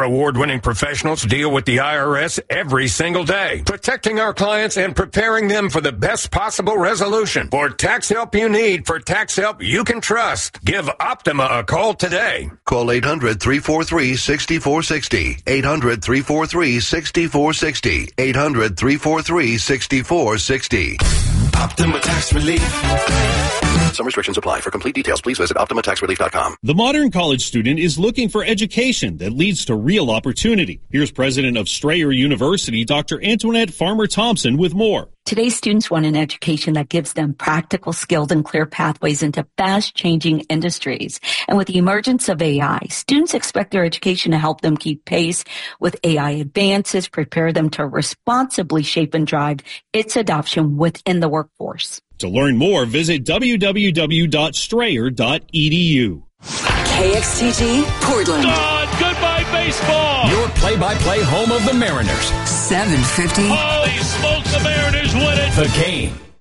Our award-winning professionals deal with the IRS every single day, protecting our clients and preparing them for the best possible resolution. For tax help you need, for tax help you can trust, give Optima a call today. Call 800-343-6460. 800-343-6460. 800-343-6460. Optima Tax Relief. Some restrictions apply. For complete details, please visit OptimaTaxRelief.com. The modern college student is looking for education that leads to real opportunity. Here's President of Strayer University, Dr. Antoinette Farmer-Thompson, with more. Today's students want an education that gives them practical skills and clear pathways into fast-changing industries. And with the emergence of AI, students expect their education to help them keep pace with AI advances, prepare them to responsibly shape and drive its adoption within the workforce. To learn more, visit www.strayer.edu. KXTG, Portland. Goodbye, baseball. Your play-by-play home of the Mariners. 750. Holy smokes, the Mariners win it. The Game.